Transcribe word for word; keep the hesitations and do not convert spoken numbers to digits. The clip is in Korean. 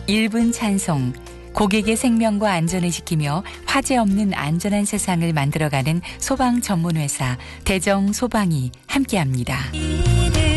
일 분 찬송, 고객의 생명과 안전을 지키며 화재 없는 안전한 세상을 만들어가는 소방 전문회사 대정소방이 함께합니다.